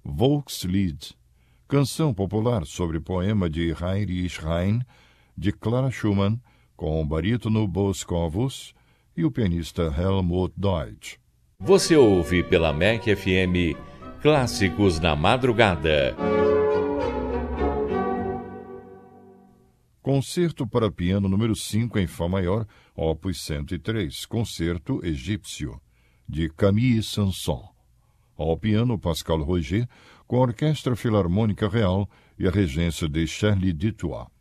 Volkslied, canção popular sobre poema de Heinrich Heine, de Clara Schumann, com o barítono Boscovus e o pianista Helmut Deutsch. Você ouve pela MEC FM Clássicos na Madrugada. Concerto para piano número 5 em Fá maior, opus 103, Concerto Egípcio, de Camille Saint-Saëns. Ao piano, Pascal Roger, com a Orquestra Filarmônica Real e a regência de Charlie Dutoit.